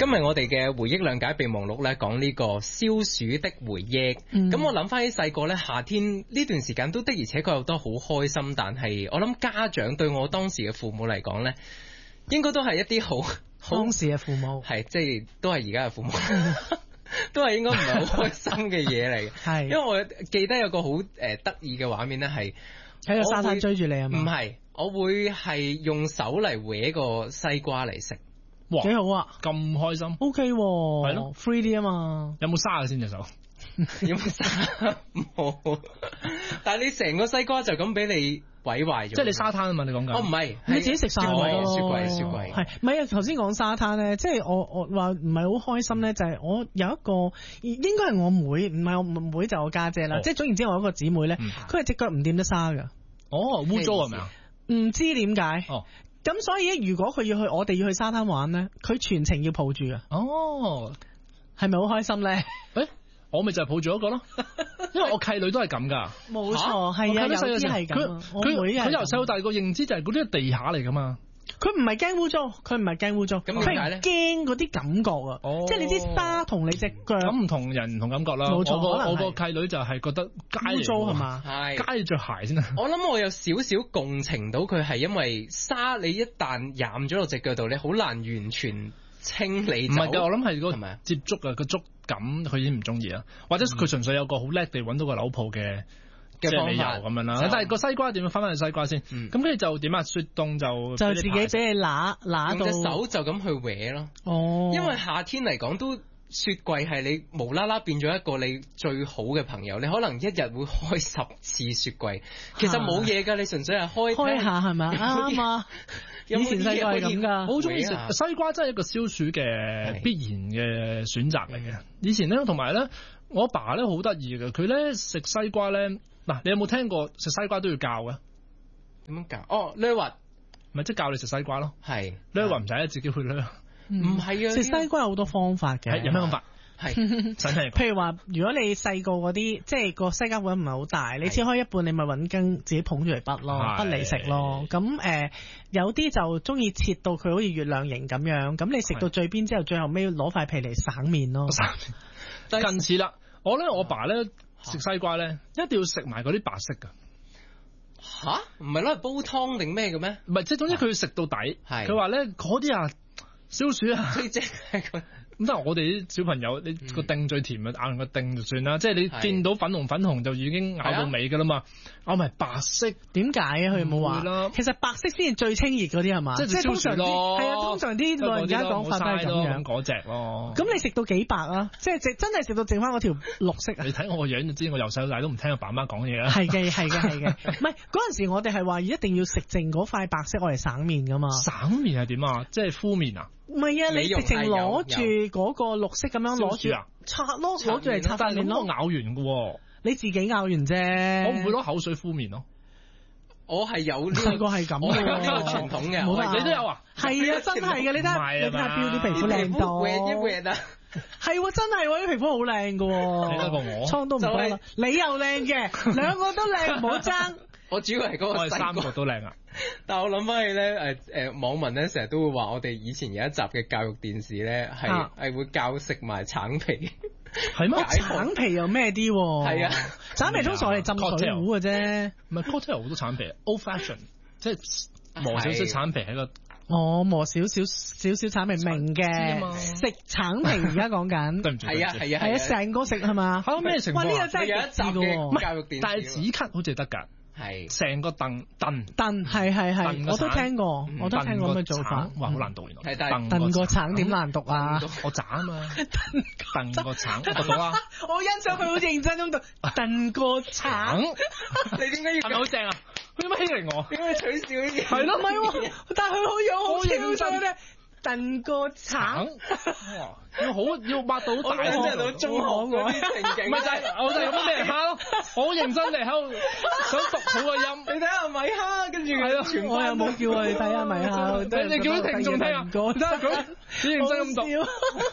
今日我哋嘅回憶諒解備忘錄咧，講呢個消暑的回憶。咁我諗翻起細個咧，夏天呢段時間都的而且確有得好開心，但係我諗家長對我當時嘅父母嚟講咧，應該都係一啲好當時嘅父母係即係都係而家嘅父母。都係應該唔係好開心嘅嘢嚟嘅，係因為我記得有個好得意嘅畫面咧，係喺個沙灘追住你啊嘛？ 唔係，我會係用手嚟搲個西瓜嚟食。 哇， 幾好啊！ 咁開心 ，OK 喎， 係咯 ，free 啲啊嘛。 有冇沙嘅先隻手？ 有冇沙？冇。但係你成個西瓜就咁俾你毀壞咗。 即係你沙灘啊嘛？你講緊？ 哦，唔係， 你自己食晒咪得咯。 雪櫃係，唔係啊？頭先講沙灘咧，即係我話唔係好開心咧，就係我有一個應該係我妹，唔係我妹就我家姐啦。即係總言之，我有一個姊妹咧，佢係隻腳唔掂得沙㗎。 哦，污糟係咪啊？ 唔知點解。 哦。 咁所以如果佢要去，我哋要去沙灘玩咧，佢全程要抱住啊！ 哦， 係咪好開心咧？ 誒，我咪就係抱住一個咯，因為我契女都係咁噶。 冇錯，係啊，有啲係咁。 佢由細到大個認知就係嗰啲係地下嚟噶嘛。 佢唔係驚污糟，佢唔係驚污糟， 咁點解咧？ 驚嗰啲感覺啊！即係你啲沙同你隻腳咁唔同人唔同感覺啦。 冇錯， 我個契女就係覺得污糟係嘛？ 係街要着鞋先啊！ 我諗我有少少共情到佢係因為沙，你一旦染咗落隻腳度，你好難完全清理走。 唔係㗎，我諗係嗰個接觸啊，個觸感佢已經唔中意啦，或者佢純粹有個好叻地揾到個扭鋪嘅。即係理由咁樣啦，但係個西瓜點樣翻返去西瓜先？咁跟住就點啊？雪凍就自己俾你揦到隻手就咁去搲咯。 哦， 因為夏天嚟講都雪櫃係你無啦啦變咗一個你最好嘅朋友，你可能一日會開10次雪櫃，其實冇嘢㗎，你純粹係開下係咪啱啊？以前細個係咁㗎， 好中意食西瓜，真係一個消暑嘅必然嘅選擇嚟嘅。以前咧，同埋咧，我阿爸咧好得意嘅，佢咧食西瓜咧。嗱，你有冇聽過食西瓜都要教嘅？ 點樣教？哦，掠滑， 咪即係教你食西瓜咯。 係掠滑唔使自己去掠。 唔係啊， 食西瓜有好多方法嘅。 有咩方法？ 係真係。 譬如話，如果你細個嗰啲，即係個西瓜碗唔係好大，你切開一半，你咪揾羹自己捧住嚟剝咯，剝嚟食咯。咁有啲就中意切到佢好似月亮形咁樣，咁你食到最邊之後，最後尾攞塊皮嚟省面咯。 近似啦，我爸咧。食西瓜咧，一定要食埋嗰啲白色噶。 吓？唔係攞嚟煲湯定咩嘅咩？ 唔係，即係總之佢要食到底。係佢話咧嗰啲啊，消暑啊。 即係咁但係我哋啲小朋友，你個定最甜啊，咬完個定就算啦。即係你見到粉紅就已經咬到尾噶啦嘛。咬埋白色， 點解啊？佢冇話啦。其實白色先係最清熱嗰啲係嘛？即係通常啲係啊，通常啲老人家講法都係咁樣嗰隻咯。 咁你食到幾白啊？即係真係食到剩翻嗰條綠色啊！ 你睇我個樣就知，我由細到大都唔聽阿爸媽講嘢啦。 係嘅。唔係嗰陣時，我哋係話一定要食剩嗰塊白色，我嚟省面噶嘛。 省面係點啊？即係敷面啊？ 唔係啊！你直情攞住嗰個綠色咁樣攞住擦咯，攞住嚟擦塊面咯。 咬完嘅喎， 你自己咬完啫。 我唔會攞口水敷面咯。 我係有呢個係咁嘅， 呢個傳統嘅。 你都有啊？ 係啊，真係嘅。你睇下標啲皮膚靚到。係真係喎，啲皮膚好靚嘅。 你得過我？ 瘡都唔多啦。你又靚嘅，兩個都靚，唔好爭。 我主要係嗰個我係3個都靚啊！ 但係我諗翻起咧，網民咧成日都會話我哋以前有一集嘅教育電視咧係會教食埋橙皮， 係咩？ 橙皮又咩啲？ 係啊， 橙皮通常我哋浸水壺嘅啫。 唔係 cocktail 好多橙皮 ，old fashion 即係磨少少橙皮喺個。 磨少少橙皮明嘅，食橙皮而家講緊。 對唔住。 係啊， 成個食係嘛？ 嚇咩情況？ 哇！呢個真係有一集嘅教育電視， 但係止咳好似得㗎。 係成個燉係，我都聽過，咁嘅做法。 哇，好難讀原來。 燉個橙點難讀啊？ 我渣啊嘛。燉個橙，我讀到啊。 我欣賞佢好認真咁讀燉個橙。 你點解要？ 係咪好正啊？佢點解欺凌我？ 點解取笑呢啲？ 係咯， 唔係喎，但係佢好有好認真咧。燉個橙， 要挖到大， 真係到中學嗰啲情景， 咪就係我就咁嚟敲咯，我好認真嚟敲，想讀好個音。 你睇下米哈，跟住佢， 我又冇叫佢哋睇下米哈， 你叫啲聽眾聽啊，睇下佢好認真咁讀。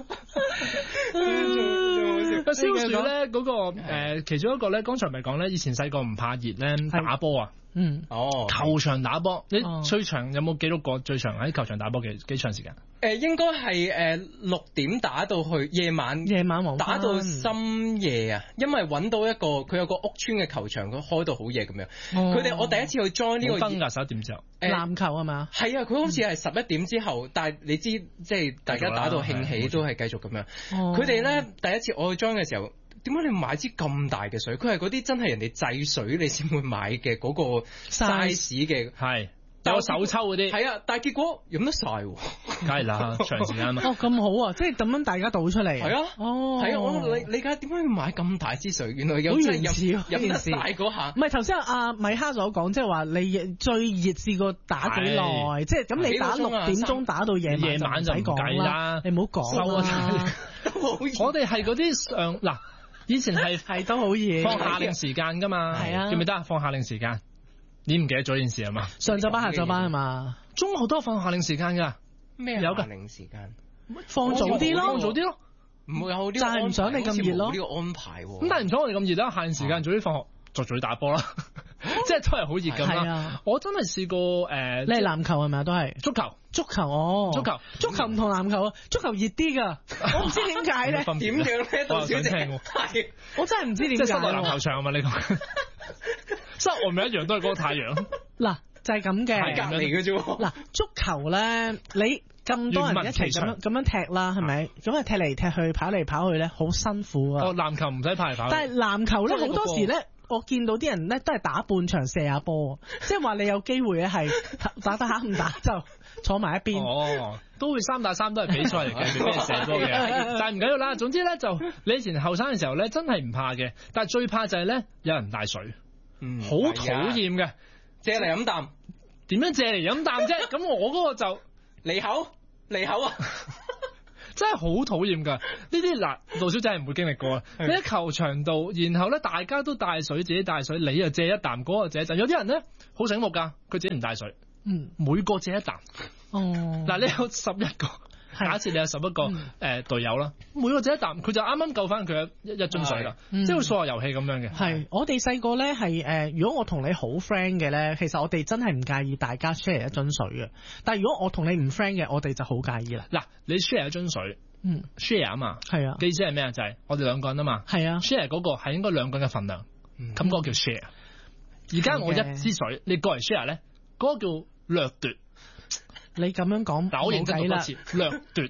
個消暑咧嗰個其中一個咧，剛才咪講咧，以前細個唔怕熱咧，打波啊。 球場打波，你最長有冇記錄過最長喺球場打波幾長時間？ 應該係6點打到去夜晚黃打到深夜啊！因為揾到佢有個屋村嘅球場，佢開到好夜咁樣。我第一次去 join 呢個分㗎11點之後， 籃球係嘛？ 係啊，佢好似係11點之後，但係你知即係大家打到興起都係繼續咁樣。佢哋咧第一次我去 join 嘅時候，點解你買支咁大嘅水？佢係嗰啲真係人哋製水你先會買嘅嗰個 size 嘅， 係。有手抽嗰啲， 係啊，但係結果飲得晒喎， 梗係啦，長時間嘛。 咁好啊，即係咁樣大家倒出嚟。 係啊，係啊，我理解點解要買咁大支水？原來有真係飲得晒嗰下。 唔係頭先阿米哈所講，即係話你最熱試過打幾耐？即係咁你打6點鐘打到夜晚就唔使講啦，你唔好講啦。 我哋係嗰啲嗱，以前係都好夜， 放夏令時間㗎嘛， 係啊， 記唔記得放夏令時間？你唔記得咗件事係嘛？ 上晝班下晝班係嘛？ 中學都有放夏令時間㗎。 咩夏令時間？ 放早啲咯， 放早啲咯。 唔會有啲， 就係唔想你咁熱咯。 呢個安排喎。 咁但係唔想我哋咁熱啦，夏令時間早啲放學就早啲打波啦。即係都係好熱咁啦。我真係試過你係籃球係咪啊？都係足球。 足球唔同籃球啊，足球熱啲㗎。我唔知點解咧。 點樣咧？杜小姐係，我真係唔知點解。 即係室內籃球場啊嘛？呢個室外咪一樣都係嗰個太陽。 嗱就係咁嘅， 隔離嘅啫。 嗱足球咧，你咁多人一齊咁樣踢啦，係咪？咁啊踢嚟踢去，跑嚟跑去咧，好辛苦啊。 籃球唔使跑嚟跑去。 但係籃球咧，好多時咧。我見到啲人咧都係打半場射下波，即係話你有機會咧係打得下唔打就坐埋一邊。 都會3打3都係比賽嚟嘅，俾人射波嘅。但係唔緊要啦，總之咧就你以前後生嘅時候咧真係唔怕嘅，但係最怕就係咧有人帶水，好討厭嘅。 借嚟飲啖， 點樣借嚟飲啖啫？咁我嗰個就離口啊！ 真係好討厭㗎！呢啲嗱，杜小姐係唔會經歷過啊！你喺球場度，然後咧大家都帶水，自己帶水，你又借一啖，嗰個借一啖。有啲人咧好醒目㗎，佢自己唔帶水，每個借一啖。嗱，你有11個，假設你有11個隊友啦，每個借一啖，佢就啱啱夠翻佢一樽水啦，即係好似數學遊戲咁樣嘅。 係，我哋細個咧係如果我同你好 friend 嘅咧，其實我哋真係唔介意大家 share 一樽水嘅。但係如果我同你唔 friend 嘅，我哋就好介意啦。 嗱，你 share 一樽水，share 啊嘛， 係啊， 嘅意思係咩啊？就係我哋兩個人啊嘛， 係啊 ，share 嗰個係應該兩個人嘅份量，咁嗰個叫 share。而家我一支水，你過嚟 share 咧，嗰個叫掠奪。 你咁樣講， 嗱，我認真讀多次，掠奪，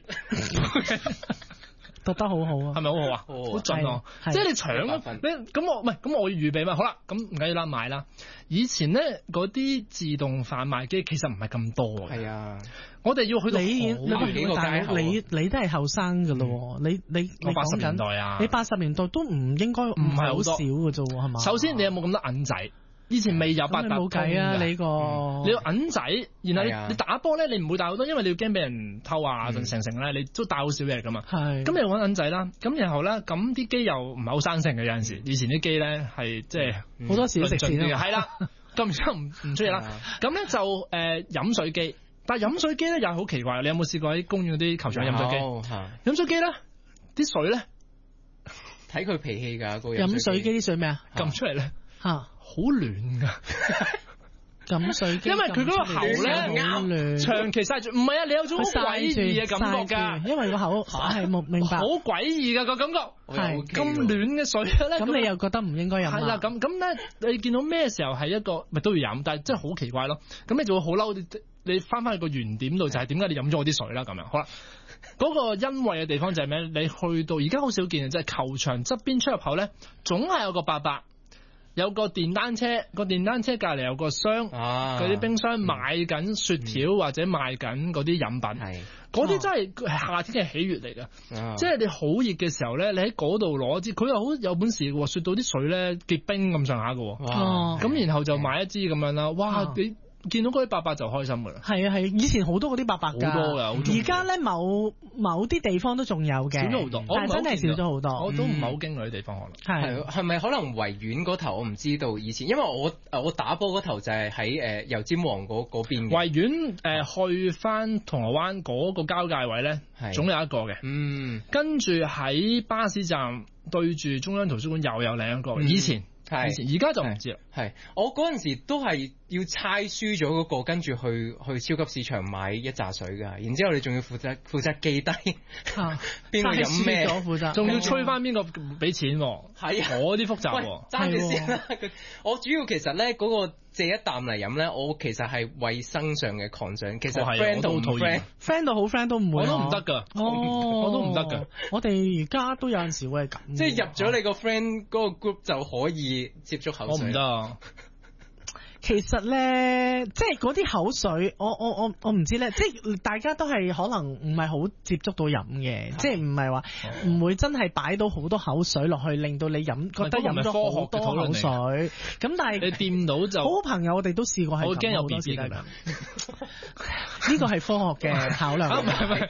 讀得好好啊， 係咪好好啊？好準啊！即係你搶，你咁我唔係咁我要預備嘛。好啦，咁唔緊要啦，買啦。以前咧嗰啲自動販賣機其實唔係咁多嘅。 係啊， 我哋要去到幾個街口。你都係後生㗎咯，你我80年代啊， 你80年代都唔應該唔係好少㗎啫喎，係嘛？ 首先你有冇咁多銀仔？以前未有8達通， 冇計啊！你要銀仔，然後你打波咧，你唔會帶好多，因為你要驚俾人偷啊，成咧，你都帶好少嘢噶嘛。係。咁你揾銀仔啦，咁然後咧，咁啲機又唔係好生性嘅，有陣時，以前啲機咧係即係好多時都食錢嘅， 係啦，咁之後唔出嘢啦。咁咧就飲水機，但係飲水機咧又係好奇怪，你有冇試過喺公園嗰啲球場飲水機？飲水機咧，啲水咧睇佢脾氣㗎，個飲水機啲水咩啊？ 撳出嚟咧嚇。 好暖㗎， 咁水機， 因為佢嗰個喉咧長期曬住，唔係啊，你有種好詭異嘅感覺㗎， 因為個口係冇明白， 好詭異㗎個感覺，係咁暖嘅水咧， 咁你又覺得唔應該飲？ 係啦，咁咧，你見到咩時候係一個咪都要飲，但係真係好奇怪咯，咁你就會好嬲，你翻去個原點度就係點解你飲咗我啲水啦咁樣，好啦，嗰個欣慰嘅地方就係咩？你去到而家好少見嘅，即係球場側邊出入口咧，總係有個伯伯。有個電單車，個電單車隔離有個箱，嗰啲冰箱賣緊雪條或者賣緊嗰啲飲品，嗰啲真係夏天嘅喜悅嚟㗎。即係你好熱嘅時候咧，你喺嗰度攞支，佢又好有本事嘅喎，雪到啲水咧結冰咁上下嘅喎。咁然後就買一支咁樣啦，哇！你見到嗰啲伯伯就開心㗎啦。係啊係，以前好多嗰啲伯伯㗎，好多㗎。而家咧某啲地方都仲有嘅，少咗好多，但係真係少咗好多。我都唔係好經嗰啲地方可能。 係咪可能維園嗰頭我唔知道以前，因為我打波嗰頭就係喺油尖旺嗰邊。 維園去翻銅鑼灣嗰個交界位咧，總有一個嘅。跟住喺巴士站對住中央圖書館又有另一個。以前而家就唔知啦。 係我嗰陣時都係要猜輸咗嗰個，跟住去超級市場買一紮水㗎，然之後你仲要負責記低邊個飲咩， 仲要催翻邊個俾錢喎。 係啊， 嗰啲複雜喎。 爭住先啦。我主要其實咧嗰個借一啖嚟飲咧，我其實係衞生上嘅 concern。其實 friend 到唔 friend 到好 friend 都唔會， 我都唔得㗎。我都唔得㗎。 我哋而家都有陣時會係咁， 即係入咗你個 friend 嗰個 group 就可以接觸口水。 我唔得啊。 其實咧，即係嗰啲口水，我唔知咧，即係大家都係可能唔係好接觸到飲嘅，即係唔係話唔會真係擺到好多口水落去，令到你覺得飲咗好多口水。咁但係你掂到就好朋友，我哋都試過係咁。我驚有 BB 㗎啦。呢個係科學嘅考量。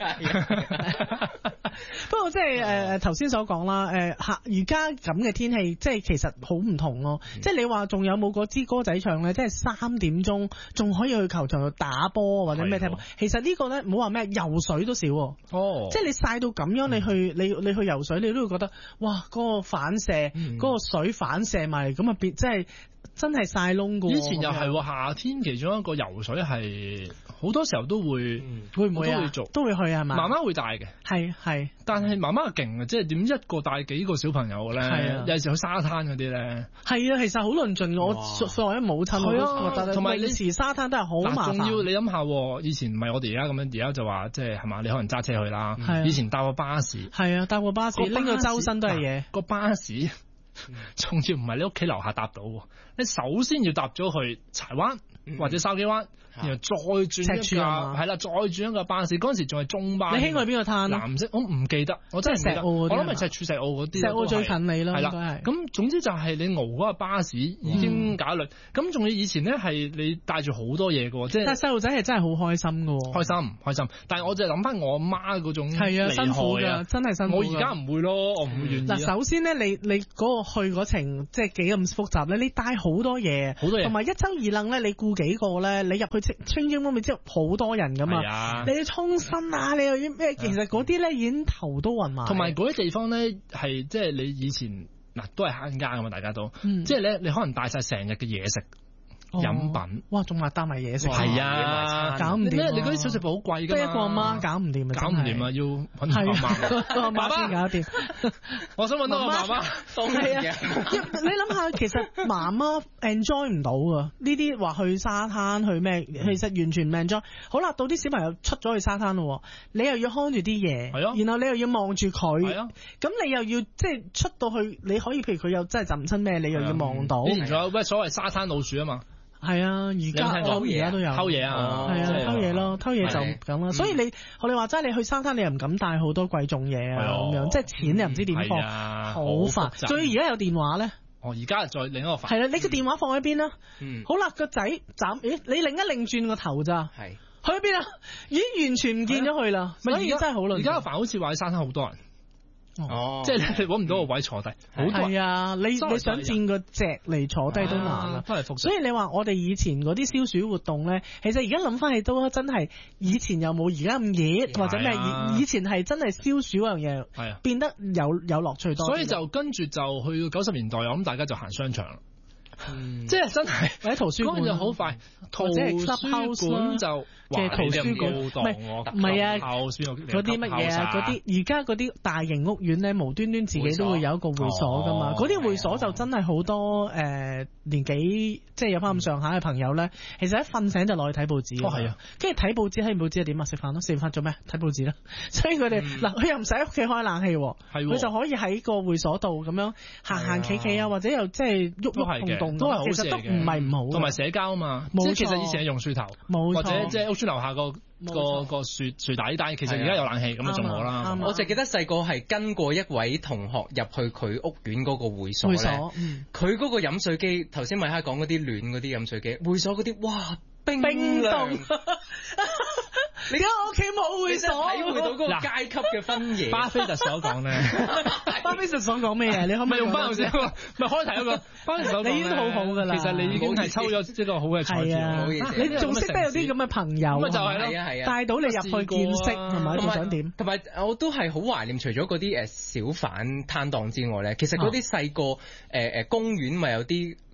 不過即係頭先所講啦，而家咁嘅天氣，即係其實好唔同咯。即係你話仲有冇嗰支歌仔唱咧？即係3點鐘仲可以去球場度打波或者咩踢波。其實呢個咧，唔好話咩游水都少。即係你曬到咁樣，你去游水，你都會覺得哇，嗰個反射，嗰個水反射埋咁啊，變即係真係曬窿㗎。 以前又係夏天其中一個游水係好多時候都會會唔會都會做， 都會去係嘛？ 媽媽會帶嘅， 係， 但係媽媽勁啊，即係點一個帶幾個小朋友咧？有陣時去沙灘嗰啲咧， 係啊，其實好論盡。我作為母親，我覺得同埋你時沙灘都係好麻煩。 仲要你諗下，以前唔係我哋而家咁樣，而家就話即係係嘛？你可能揸車去啦，以前搭個巴士， 係啊，搭個巴士拎到周身都係嘢。 個巴士仲要唔係你屋企樓下搭到，你首先要搭咗去柴灣或者筲箕灣。然後再轉一架，係啦，再轉一個巴士。嗰陣時仲係中巴。你興去邊個灘？藍色，我唔記得，我真係唔記得。我諗係赤柱石澳嗰啲。 石澳最近你咯， 係啦。咁總之就係你熬嗰個巴士已經搞一輪。咁仲要以前咧係你帶住好多嘢嘅，即係。但係細路仔係真係好開心嘅。開心。但係我就諗翻我媽嗰種係啊，辛苦㗎，真係辛苦。 我而家唔會咯，我唔會願意。嗱， 首先咧，你嗰個去嗰程即係幾咁複雜咧，你帶好多嘢，同埋一周二愣咧，你顧幾個咧，你入去清清咪之後好多人噶嘛，你要沖身啊，你又要咩？其實嗰啲咧已經頭都暈埋。同埋嗰啲地方咧係即係你以前嗱都係慳家噶嘛，大家都，即係咧你可能帶晒成日嘅嘢食。飲品，哇，仲話帶埋嘢食，係啊，搞唔掂。咩？你嗰啲小食部好貴㗎嘛，得一個阿媽搞唔掂啊，搞唔掂啊，要揾媽媽，個阿媽先搞掂。我想揾到個媽媽，係啊，你諗下，其實媽媽 enjoy 唔到㗎，呢啲話去沙灘去咩，其實完全唔 enjoy。好啦，到啲小朋友出咗去沙灘咯，你又要看住啲嘢，係啊，然後你又要望住佢，係啊，咁你又要即係出到去，你可以譬如佢又真係浸親咩，你又要望到。以前仲有咩所謂沙灘老鼠啊嘛？係啊，而家都有偷嘢啊，係啊，偷嘢咯，偷嘢就咁啦。所以你我哋話齋，你去沙灘你又唔敢帶好多貴重嘢啊，咁樣即係錢你又唔知點放，好煩。所以而家有電話咧，而家再另一個煩。係啦，你個電話放喺邊啦？好啦，個仔斬，咦？你擰一擰轉個頭咋？係去咗邊啊？咦？完全唔見咗佢啦。所以真係好亂。而家個煩好似話喺沙灘好多人。哦，即係你揾唔到個位坐低，係啊！你想佔個席嚟坐低都難啦，所以你話我哋以前嗰啲消暑活動咧，其實而家諗翻起都真係以前又冇而家咁熱或者咩，以前係真係消暑嗰樣嘢，變得有樂趣多。所以就跟住就去到90年代，我諗大家就行商場啦。即係真係喺圖書館就好快，圖書館就嘅圖書館唔係啊，嗰啲乜嘢啊，嗰啲而家嗰啲大型屋苑咧，無端端自己都會有一個會所噶嘛，嗰啲會所就真係好多年紀即係有翻咁上下嘅朋友咧，其實一瞓醒就落去睇報紙。係啊，跟住睇報紙，睇報紙係點啊？食飯咯，食完飯做咩？睇報紙啦。所以佢哋嗱，佢又唔使喺屋企開冷氣，佢就可以喺個會所度咁樣行企啊，或者又即係喐喐動動，都係好事嚟嘅。其實都唔係唔好，同埋社交啊嘛。即係其實以前係用樹頭，或者即係屋村樓下個樹底，但係其實而家有冷氣咁就仲好啦。我就記得細個係跟過一位同學入去佢屋苑嗰個會所咧，佢嗰個飲水機，頭先米哈講嗰啲暖嗰啲飲水機，會所嗰啲哇冰凍。你而家我屋企冇會所，體會到嗰個階級嘅分野。巴菲特所講咧，巴菲特所講咩嘢？你可唔可以用翻頭先？咪開題嗰個巴菲特所講咧，你已經好好㗎啦。其實你已經係抽咗一個好嘅彩票，你仲識得有啲咁嘅朋友，咁咪就係咯，帶到你入去見識係咪？仲想點？同埋我都係好懷念，除咗嗰啲小販攤檔之外咧，其實嗰啲細個公園咪有啲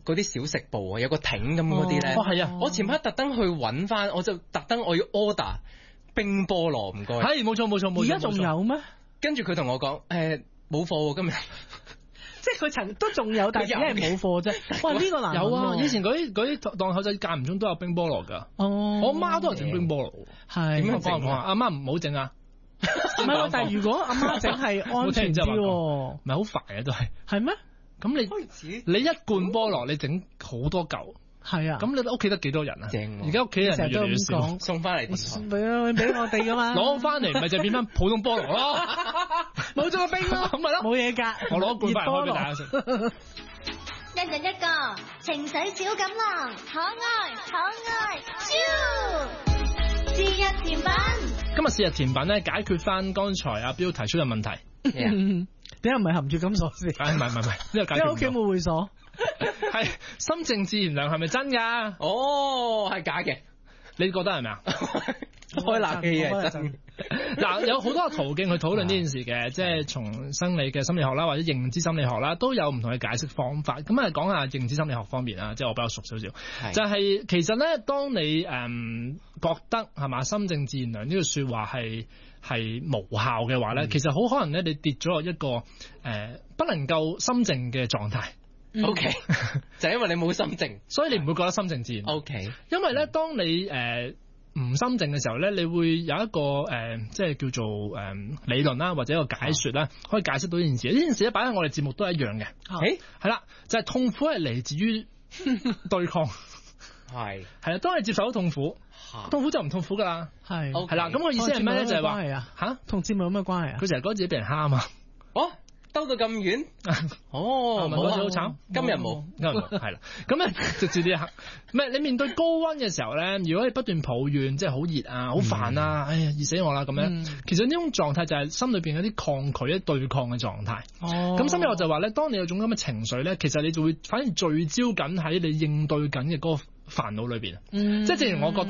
嗰啲小食部啊，有個艇咁嗰啲咧。 係啊， 我前排特登去揾翻，我就特登我要 order 冰菠蘿，唔該。 係冇錯， 而家仲有咩？ 跟住佢同我講冇貨喎今日。 即係佢都仲有，但係而家係冇貨啫。哇！呢個難有啊，以前嗰啲檔口仔間唔中都有冰菠蘿㗎。 哦， 我媽都係整冰菠蘿。 係點樣整啊？ 阿媽唔好整啊！ 唔係，但係如果阿媽整係安全啲喎， 唔係好煩啊都係。 係咩？ 咁你一罐菠蘿你整好多嚿。 係啊， 咁你屋企得幾多人啊？ 正喎！ 而家屋企人成日都越嚟越少， 送翻嚟俾我哋噶嘛， 攞翻嚟咪就變翻普通菠蘿咯， 冇咗個冰咯， 咁咪咯， 冇嘢㗎。 我攞罐翻嚟開俾大家食。 一人一個情緒小錦囊，可愛，超節日甜品。 今日節日甜品咧，解決翻剛才阿標提出嘅問題。 點解唔係含住金鎖匙？ 唔係，呢個解決唔到。 因為屋企冇會所。 係心靜自然涼係咪真㗎？ 哦，係假嘅， 你覺得係咪啊？ 開冷氣係真。 嗱，有好多途徑去討論呢件事嘅，即係從生理嘅心理學啦，或者認知心理學啦，都有唔同嘅解釋方法。咁啊，講下認知心理學方面啊，即係我比較熟少少。就係其實咧，當你覺得係嘛心靜自然涼呢句説話係無效嘅話咧，其實好可能咧你跌咗落一個不能夠心靜嘅狀態。 OK，就係因為你冇心靜， 所以你唔會覺得心靜自然。 OK， 因為咧，當你唔心靜嘅時候咧，你會有一個即係叫做理論啦，或者一個解説啦，可以解釋到呢件事。呢件事咧擺喺我哋節目都係一樣嘅。係啦，就係痛苦係嚟自於對抗。係啦，當你接受到痛苦，痛苦就唔痛苦噶啦。係啦，咁我意思係咩咧？就係話嚇， 同節目有咩關係啊？ 佢成日覺得自己俾人蝦啊嘛。 哦。兜到咁遠， 哦， 冇好慘， 今日冇， 係啦，咁咧直接啲唔係你面對高溫嘅時候咧，如果你不斷抱怨，即係好熱啊，好煩啊，哎呀熱死我啦咁樣，其實呢種狀態就係心裏邊有啲抗拒、一對抗嘅狀態。咁心理學就話咧，當你有種咁嘅情緒咧，其實你就會反而聚焦緊喺你應對緊嘅嗰個煩惱裏邊。即係正如我覺